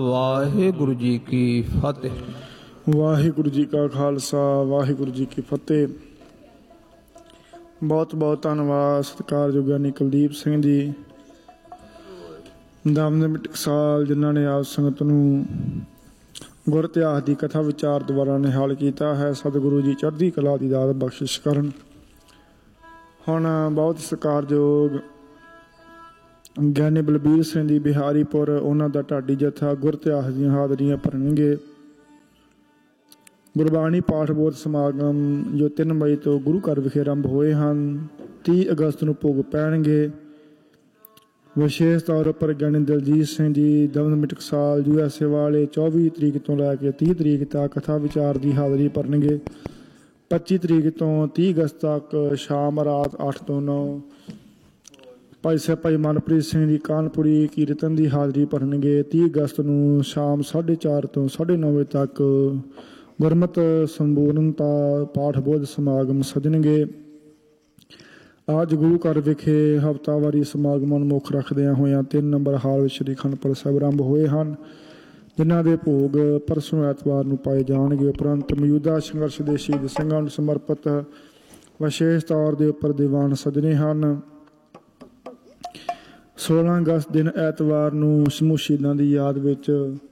ਵਾਹਿਗੁਰੂ ਜੀ ਕੀ ਫਤਿਹ। ਵਾਹਿਗੁਰੂ ਜੀ ਕਾ ਖਾਲਸਾ ਵਾਹਿਗੁਰੂ ਜੀ ਕੀ ਫਤਿਹ। ਬਹੁਤ ਬਹੁਤ ਧੰਨਵਾਦ ਸਤਿਕਾਰਯੋਗ ਗਿਆਨੀ ਕੁਲਦੀਪ ਸਿੰਘ ਜੀ, ਦਮਦਮੀ ਟਕਸਾਲ, ਜਿਨ੍ਹਾਂ ਨੇ ਆਪ ਸੰਗਤ ਨੂੰ ਗੁਰ ਇਤਿਹਾਸ ਦੀ ਕਥਾ ਵਿਚਾਰ ਦੁਆਰਾ ਨਿਹਾਲ ਕੀਤਾ ਹੈ। ਸਤਿਗੁਰੂ ਜੀ ਚੜ੍ਹਦੀ ਕਲਾ ਦੀ ਦਾਤ ਬਖਸ਼ਿਸ਼ ਕਰਨ। ਹੁਣ ਬਹੁਤ ਸਤਿਕਾਰਯੋਗ ਗਿਆਨੀ ਬਲਬੀਰ ਸਿੰਘ ਜੀ ਬਿਹਾਰੀਪੁਰ, ਉਹਨਾਂ ਦਾ ਢਾਡੀ ਜਥਾ ਗੁਰ ਇਤਿਹਾਸ ਦੀਆਂ ਹਾਜ਼ਰੀਆਂ ਭਰਨਗੇ। ਗੁਰਬਾਣੀ ਪਾਠ ਬੋਧ ਸਮਾਗਮ ਜੋ 3 ਮਈ ਤੋਂ ਗੁਰੂ ਘਰ ਵਿਖੇ ਆਰੰਭ ਹੋਏ ਹਨ, 30 ਅਗਸਤ ਨੂੰ ਭੋਗ ਪੈਣਗੇ। ਵਿਸ਼ੇਸ਼ ਤੌਰ ਉੱਪਰ ਗਿਆਨੀ ਦਲਜੀਤ ਸਿੰਘ ਜੀ ਦਮਦਮੀ ਟਕਸਾਲ USA ਵਾਲੇ 24 ਤਰੀਕ ਤੋਂ ਲੈ ਕੇ 30 ਤਰੀਕ ਤੱਕ ਕਥਾ ਵਿਚਾਰ ਦੀ ਹਾਜ਼ਰੀ ਭਰਨਗੇ। 25 ਤਰੀਕ ਤੋਂ 30 ਅਗਸਤ ਤੱਕ ਸ਼ਾਮ ਰਾਤ 8 ਤੋਂ 9 ਭਾਈ ਸਾਹਿਬ ਭਾਈ ਮਨਪ੍ਰੀਤ ਸਿੰਘ ਜੀ ਕਾਨਪੁਰੀ ਕੀਰਤਨ ਦੀ ਹਾਜ਼ਰੀ ਭਰਨਗੇ। 30 ਅਗਸਤ ਨੂੰ ਸ਼ਾਮ 4:30 ਤੋਂ 9:30 ਵਜੇ ਤੱਕ ਗੁਰਮਤ ਸੰਪੂਰਨਤਾ ਪਾਠ ਬੋਧ ਸਮਾਗਮ ਸੱਜਣਗੇ। ਅੱਜ ਗੁਰੂ ਘਰ ਵਿਖੇ ਹਫ਼ਤਾਵਾਰੀ ਸਮਾਗਮਾਂ ਨੂੰ ਮੁੱਖ ਰੱਖਦਿਆਂ ਹੋਇਆਂ 3 ਨੰਬਰ ਹਾਲ ਵਿੱਚ ਸ੍ਰੀ ਅਖੰਡ ਪਾਠ ਸਾਹਿਬ ਆਰੰਭ ਹੋਏ ਹਨ, ਜਿਨ੍ਹਾਂ ਦੇ ਭੋਗ ਪਰਸੋਂ ਐਤਵਾਰ ਨੂੰ ਪਾਏ ਜਾਣਗੇ। ਉਪਰੰਤ ਮੌਜੂਦਾ ਸੰਘਰਸ਼ ਦੇ ਸ਼ਹੀਦ ਸਿੰਘਾਂ ਨੂੰ ਸਮਰਪਿਤ ਵਿਸ਼ੇਸ਼ ਤੌਰ ਦੇ ਉੱਪਰ ਦੀਵਾਨ ਸੱਜਣੇ ਹਨ। 16 ਅਗਸਤ ਦਿਨ ਐਤਵਾਰ ਨੂੰ ਸਮੂਹ ਸ਼ਹੀਦਾਂ ਦੀ ਯਾਦ ਵਿੱਚ